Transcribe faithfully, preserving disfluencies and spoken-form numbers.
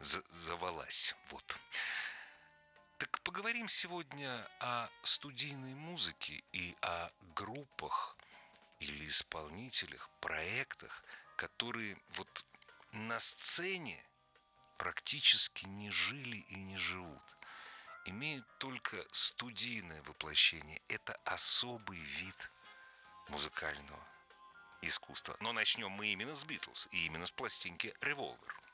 за- завалась. Вот. Так поговорим сегодня о студийной музыке и о группах или исполнителях, проектах, которые вот на сцене практически не жили и не живут. Имеют только студийное воплощение. Это особый вид музыкального искусства. Но начнем мы именно с Битлз и именно с пластинки «Револвер».